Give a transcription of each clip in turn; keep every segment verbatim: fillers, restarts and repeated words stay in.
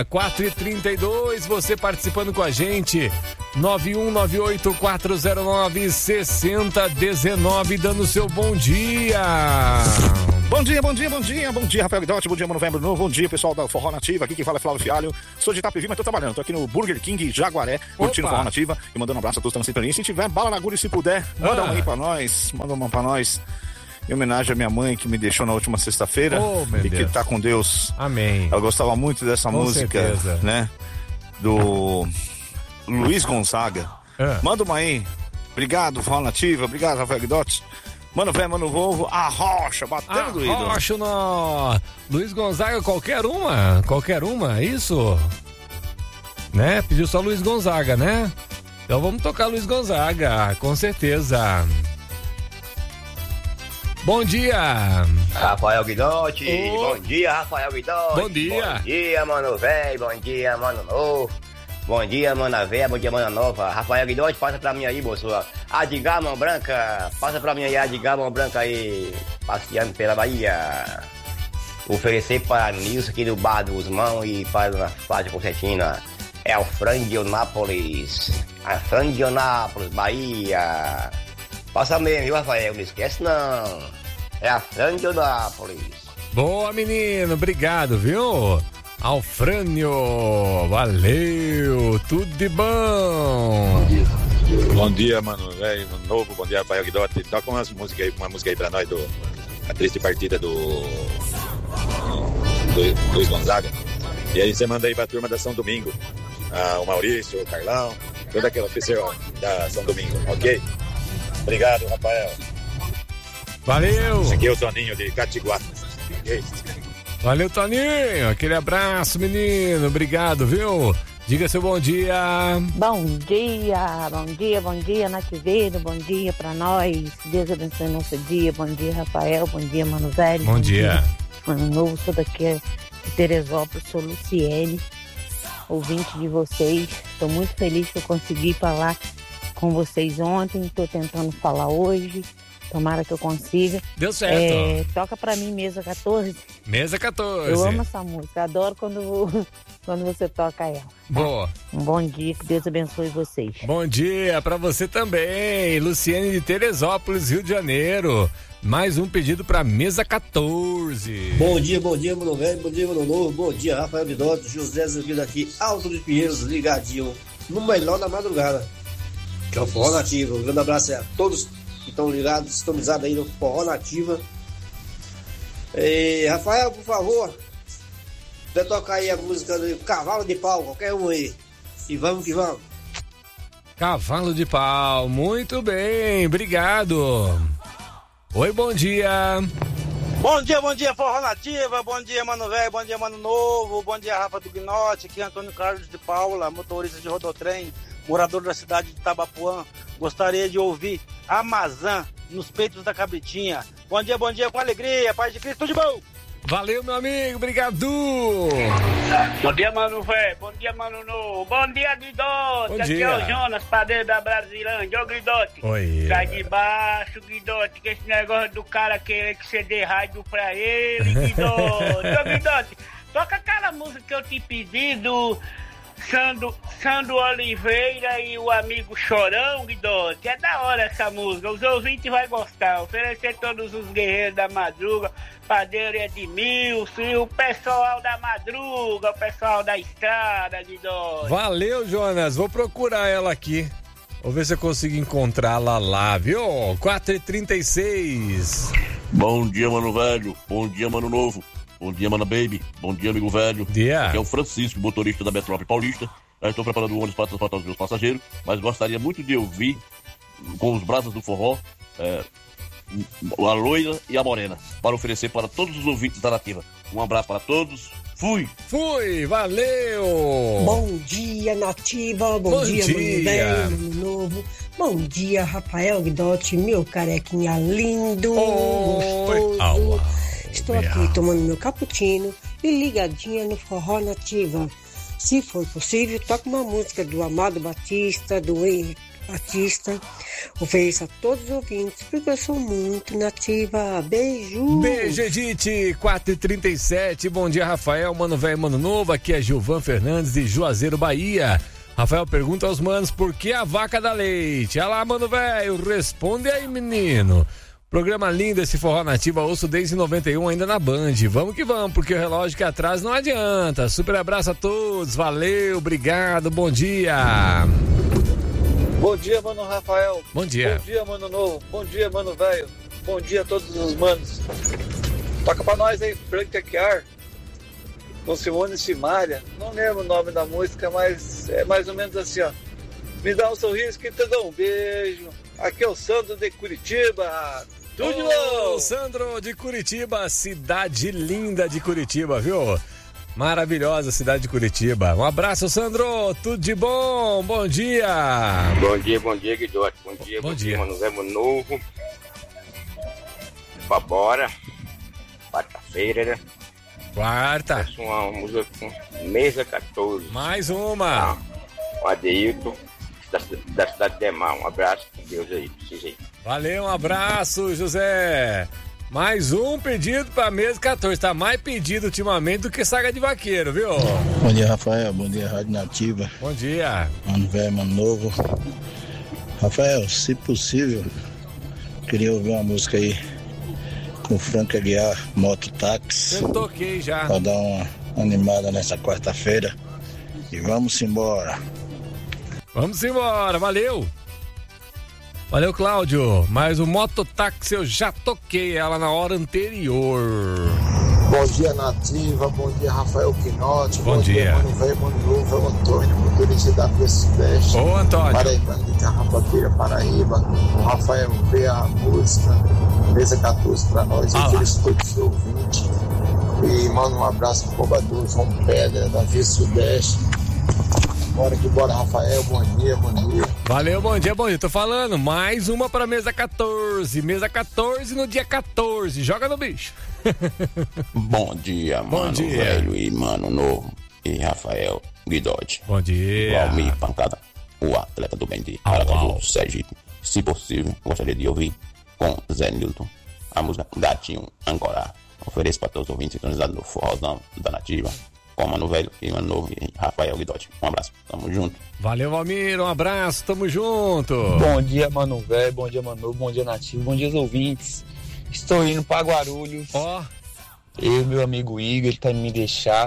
programa. quatro e trinta e dois, você participando com a gente. nove um nove oito quatro zero nove seis zero um nove, dando seu bom dia. Bom dia, bom dia, bom dia, bom dia, Rafael Guidotti, bom dia, Mano Velho Bruno, bom dia, pessoal da Forró Nativa, aqui quem fala é Flávio Fialho, sou de Itapevi, mas tô trabalhando, tô aqui no Burger King Jaguaré, curtindo Forró Nativa e mandando um abraço a todos que estão na sintonia. Se tiver bala na agulha, se puder, manda ah. uma aí pra nós, manda uma pra nós, em homenagem à minha mãe que me deixou na última sexta-feira oh, e Deus. que tá com Deus. Amém. Ela gostava muito dessa com música, certeza. né, do Luiz Gonzaga. Ah. Manda uma aí. Obrigado, Forró Nativa, obrigado, Rafael Guidotti. Mano velho, mano novo, a rocha, batendo do ídolo. Rocha no Luiz Gonzaga, qualquer uma, qualquer uma, isso? Né? Pediu só Luiz Gonzaga, né? Então vamos tocar Luiz Gonzaga, com certeza. Bom dia. Rafael Guidotti, oh. bom dia, Rafael Guidotti. Bom dia. Bom dia, mano velho, bom dia, mano novo. Bom dia, mana velha, bom dia, mana nova. Rafael Guidotti, passa pra mim aí, moço. Adigar, mão branca, passa pra mim aí, Adigar, mão branca aí, passeando pela Bahia. Oferecer para Nilson aqui do Bar dos Mãos e para a Fátima Concertina. É o Frangionápolis. A Frangionápolis, Bahia. Passa mesmo, viu, Rafael? Não esquece não. É a Frangionápolis. Boa, menino, obrigado, viu? Alfrânio, valeu, tudo de bom. Bom dia, bom dia, mano velho, mano novo, bom dia, Rafael Guidotti. Toca umas músicas aí, uma música aí pra nós, do, a triste partida do, do Luiz Gonzaga. E aí você manda aí pra turma da São Domingo, ah, o Maurício, o Carlão, toda aquela pessoa da São Domingo, ok? Obrigado, Rafael. Valeu. Esse aqui é o Toninho de Catiguá. Ok? Valeu, Toninho. Aquele abraço, menino. Obrigado, viu? Diga seu bom dia. Bom dia, bom dia, bom dia, Nativeiro. Bom dia pra nós. Deus abençoe nosso dia. Bom dia, Rafael. Bom dia, Mano Velho. Bom, bom dia. dia. Mano Novo, sou daqui de Teresópolis, sou Luciene, ouvinte de vocês. Estou muito feliz que eu consegui falar com vocês ontem. Estou tentando falar hoje. Tomara que eu consiga. Deu certo. É, toca pra mim, Mesa quatorze. Mesa quatorze. Eu amo essa música. Adoro quando, quando você toca ela. Boa. Um bom dia, que Deus abençoe vocês. Bom dia pra você também. Luciane de Teresópolis, Rio de Janeiro. Mais um pedido pra Mesa quatorze. Bom dia, bom dia, Mano Velho. Bom dia, Mano Novo. Bom dia, Rafael Guidotti. José Zé aqui, Alto de Pinheiros, ligadinho no melhor da madrugada, que é o Forró Nativa. Um grande abraço a todos que estão ligados, sintonizados aí no Forró Nativa. E, Rafael, por favor, vai tocar aí a música do Cavalo de Pau, qualquer um aí. E vamos que vamos. Cavalo de Pau, muito bem, obrigado. Oi, bom dia. Bom dia, bom dia, Forró Nativa, bom dia, Mano Velho, bom dia, Mano Novo, bom dia, Rafa do Guinote, aqui é Antônio Carlos de Paula, motorista de rodotrem, morador da cidade de Tabapuã. Gostaria de ouvir Amazã nos peitos da cabritinha. Bom dia, bom dia, com alegria, paz de Cristo, tudo de bom. Valeu, meu amigo, obrigado. Bom dia, Mano Velho, bom dia, Mano Novo, bom dia, Guidotti. Aqui dia. é o Jonas, padeiro da Brasilândia. Ô, Guidotti, Oi. sai de baixo, Guidotti, que esse negócio do cara querer que você dê rádio pra ele, Guidotti. Ô, Guidotti, toca aquela música que eu te pedi do Sandro, Sandro Oliveira e o amigo Chorão, Guidotti. É da hora essa música, os ouvintes vão gostar. Oferecer todos os guerreiros da madruga, padeiro Edmilson e o pessoal da madruga, o pessoal da estrada, Guidotti. Valeu, Jonas, vou procurar ela aqui. Vou ver se eu consigo encontrá-la lá, viu? quatro e trinta e seis. Bom dia, Mano Velho, bom dia, Mano Novo. Bom dia, Mana Baby. Bom dia, amigo velho. Dia. Aqui é o Francisco, motorista da Metrópole Paulista. Já estou preparando o ônibus para transportar os meus passageiros, mas gostaria muito de ouvir, com os braços do forró, é, a loira e a morena, para oferecer para todos os ouvintes da Nativa. Um abraço para todos. Fui! Fui! Valeu! Bom dia, Nativa. Bom, Bom dia, dia, Mano Velho, Mano Novo. Bom dia, Rafael Guidotti, meu carequinha lindo, Oi. gostoso. Au, au. Estou aqui tomando meu cappuccino e ligadinha no Forró Nativa. Se for possível, toque uma música do Amado Batista, do Batista. Ofereço a todos os ouvintes, porque eu sou muito nativa. Beijo! Beijo, Edith, quatro e trinta e sete. Bom dia, Rafael, Mano Velho, Mano Novo. Aqui é Gilvan Fernandes de Juazeiro, Bahia. Rafael pergunta aos manos por que a vaca dá leite. Olha lá, Mano Velho, responde aí, menino. Programa lindo esse Forró Nativa, ouço desde noventa e um ainda na Band. Vamos que vamos, porque o relógio que atrás não adianta. Super abraço a todos, valeu, obrigado, bom dia. Bom dia, Mano Rafael. Bom dia. Bom dia, Mano Novo. Bom dia, Mano Velho. Bom dia a todos os manos. Toca pra nós aí, Branca Chiar, com Simone Simaria. Não lembro o nome da música, mas é mais ou menos assim, ó. Me dá um sorriso que te dou um beijo. Aqui é o Sandro de Curitiba. Tudo de bom! Sandro de Curitiba, cidade linda de Curitiba, viu? Maravilhosa cidade de Curitiba. Um abraço, Sandro. Tudo de bom. Bom dia. Bom dia, bom dia, Guidote. Bom dia, bom, bom dia. dia, Mano Zé Mano Novo. Pra bora. Quarta-feira, né? Quarta. Peço uma música com Mesa quatorze. Mais uma. Um Adeilton, da, da cidade de Mar. Um abraço, com Deus aí, precisa aí. Valeu, um abraço, José. Mais um pedido pra mesa quatorze. Tá mais pedido ultimamente do que saga de vaqueiro, viu? Bom dia, Rafael. Bom dia, Rádio Nativa. Bom dia. Mano Velho, Mano Novo. Rafael, se possível, queria ouvir uma música aí com Frank Aguiar, Mototáxi. Eu toquei já. Pra dar uma animada nessa quarta-feira. E vamos embora. Vamos embora, valeu. Valeu, Cláudio. Mas o Mototáxi eu já toquei ela na hora anterior. Bom dia, Nativa. Bom dia, Rafael Quinotti. Bom, Bom dia. dia, Mano Velho, Mano Novo. É o Antônio, motorista da Via Sudeste. Ô, Antônio. Paraibano de Carrapateira, Paraíba. O Rafael vê a música Mesa quatorze pra nós. Ah, eu felicito todos os ouvintes. E mando um abraço pro Cobador João Pedra, da Via Sudeste. Bora que bora, Rafael. Bom dia, bom dia. Valeu, bom dia, bom dia. Tô falando, mais uma pra mesa quatorze. Mesa quatorze no dia quatorze. Joga no bicho. Bom dia, bom Mano dia. Velho e Mano Novo. E Rafael Guidotti. Bom dia. Valmir Pancada, o atleta do bem de Aracaju, Sergipe. Se possível, gostaria de ouvir com Zé Newton a música Gatinho Ancorá. Ofereço para todos os ouvintes sintonizados no Forrozão da Nativa. Com Mano Velho e Mano Novo e Rafael Guidotti. Um abraço, tamo junto. Valeu, Valmir, um abraço, tamo junto. Bom dia, Mano Velho, bom dia, Mano Novo, bom dia, Nativo, bom dia, os ouvintes. Estou indo para Guarulhos. Ó. Oh. Eu e meu amigo Igor, ele tá indo me deixar.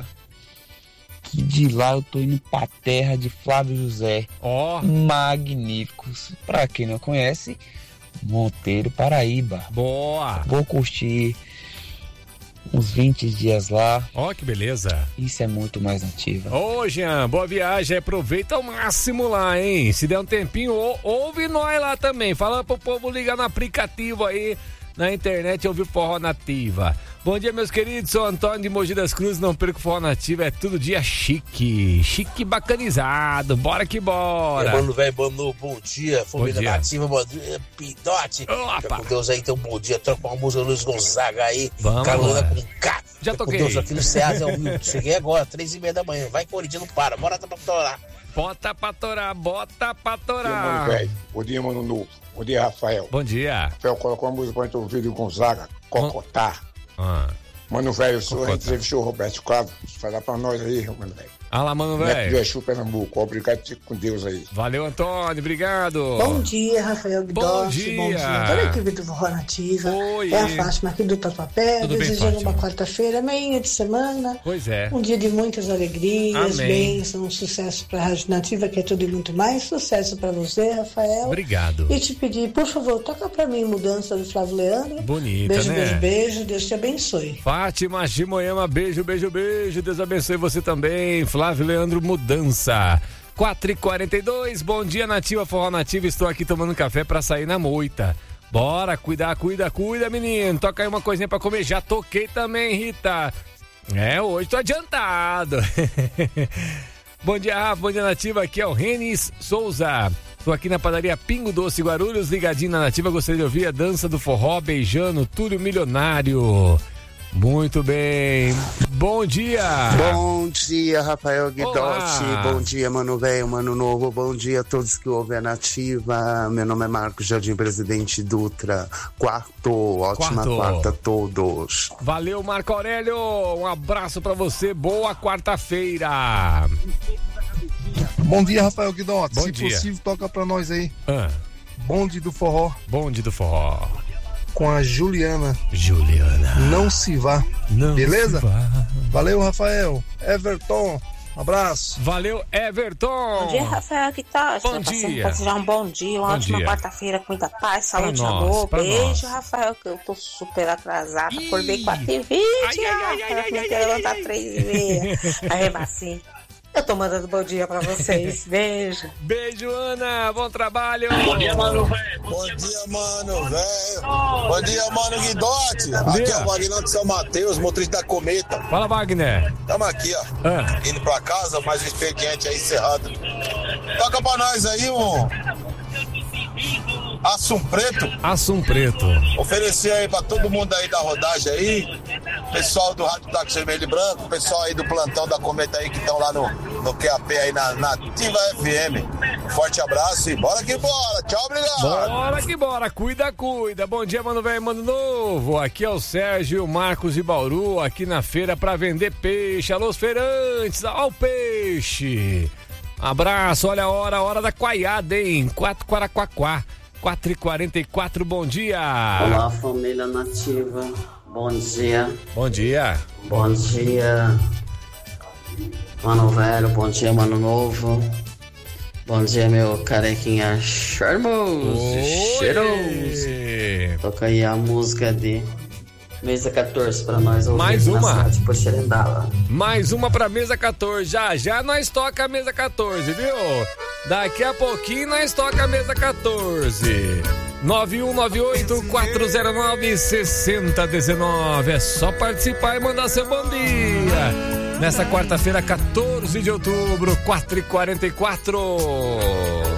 E de lá eu tô indo pra terra de Flávio José. Ó. Oh. Magníficos. Pra quem não conhece, Monteiro, Paraíba. Boa. Vou curtir uns vinte dias lá. Ó, oh, que beleza. Isso é muito mais nativa. Ô, Jean, boa viagem. Aproveita ao máximo lá, hein? Se der um tempinho, ou, ouve nós lá também. Fala pro povo ligar no aplicativo aí, na internet, ouvir Forró Nativa. Bom dia, meus queridos. Sou Antônio de Mogi das Cruzes. Não perco Forró Nativa. É tudo dia chique. Chique bacanizado. Bora que bora. É, Mano Velho, Mano, bom dia. Família Nativa, bom dia. Pidote. Fica com Deus aí, então bom dia. Troca uma música Luiz Gonzaga aí. Vamos. Carolina com K. Já Fica toquei. Com Deus aqui no Ceasa, é o cheguei agora, três e meia da manhã. Vai, Corinthians, não para. Bora pra torar. Bota pra torar, bota pra torar. Bom dia, Mano Velho. Bom dia, Mano Novo. Bom dia, Rafael. Bom dia. Rafael, colocou uma música pra gente ouvir do Gonzaga, Cocotá. Ah. Mano Velho, a gente entrevistou o Roberto Carlos. Falar pra nós aí, Mano Velho. Ah lá, Mano Velho. Neto Exu, Pernambuco. Obrigado, fique com Deus aí. Valeu, Antônio. Obrigado. Bom dia, Rafael Guidotti. Bom dia. Bom dia. Toda a equipe do Forró Nativa. Oi. É a Fátima aqui do Tatuapé. Tudo desejando bem, uma quarta-feira, meia de semana. Pois é. Um dia de muitas alegrias, Amém. bênçãos, sucesso pra Rádio Nativa, que é tudo e muito mais. Sucesso pra você, Rafael. Obrigado. E te pedir, por favor, toca pra mim Mudança do Flávio Leandro. Bonita, beijo, né? Beijo, beijo, beijo. Deus te abençoe. Fátima de Moema, beijo, beijo, beijo. Deus abençoe você também. Flávio Leandro, Mudança. quatro e quarenta e dois, bom dia, Nativa, Forró Nativa. Estou aqui tomando café pra sair na moita. Bora, cuidar, cuida, cuida, menino. Toca aí uma coisinha pra comer. Já toquei também, Rita. É, hoje tô adiantado. Bom dia, Rafa, bom dia, Nativa. Aqui é o Renis Souza. Tô aqui na padaria Pingo Doce, Guarulhos, ligadinho na Nativa. Gostaria de ouvir a dança do forró, beijando Túlio Milionário. Muito bem. Bom dia. Bom dia, Rafael Guidotti. Bom dia, mano velho, mano novo. Bom dia a todos que ouvem a Nativa. Meu nome é Marcos Jardim Presidente Dutra. Quarto, ótima Quarto. quarta a todos. Valeu, Marco Aurélio. Um abraço pra você. Boa quarta-feira. Bom dia, Rafael Guidotti. Bom Se dia. possível, toca pra nós aí. Ah. Bonde do Forró. Bonde do Forró. Com a Juliana. Juliana. Não se vá. Não Beleza? se vá. Valeu, Rafael. Everton, um abraço. Valeu, Everton. Bom dia, Rafael Guidotti. Bom Tô dia. pra desejar um bom dia, uma Bom ótima dia. quarta-feira com muita paz, saúde e nós, amor. pra Beijo, nós. Rafael, que eu tô super atrasada. Acordei quatro e vinte. Rafael, eu quero levantar três e meia. Aí, assim, eu tô mandando bom dia pra vocês. Beijo. Beijo, Ana. Bom trabalho. Bom dia, mano, velho. Bom dia, mano, velho. Bom dia, mano, Guidotti. Aqui é o Wagner de São Mateus, motorista da Cometa. Fala, Wagner. Tamo aqui, ó. Ah. Indo pra casa, mais um expediente aí encerrado. Toca pra nós aí um Assum Preto. Assum Preto. Oferecer aí pra todo mundo aí da rodagem aí. Pessoal do Rádio Táxi Vermelho e Branco, pessoal aí do plantão da Cometa aí que estão lá no, no Q A P aí na, na Ativa F M. Forte abraço e bora que bora. Tchau, obrigado. Bora que bora. Cuida, cuida. Bom dia, mano velho, mano novo. Aqui é o Sérgio Marcos de Bauru, aqui na feira pra vender peixe. Alô, os feirantes. Ó o peixe. Abraço. Olha a hora, a hora da coaiada, hein? quatro Quaraquaquá. quatro e quarenta e quatro, bom dia. Olá, família nativa. Bom dia. Bom dia. Bom dia, mano velho. Bom dia, mano novo. Bom dia, meu carequinha charmoso. Cheiroso. Toca aí a música de Mesa quatorze pra nós ouvir. Mais uma. Na cidade de Poxerendala. Mais uma pra mesa quatorze. Já, já nós toca a mesa quatorze, viu? Daqui a pouquinho nós toca a mesa quatorze. nove um nove oito, quatro zero nove, seis zero um nove. É só participar e mandar seu bom dia. Nessa quarta-feira, quatorze de outubro, quatro e quarenta e quatro.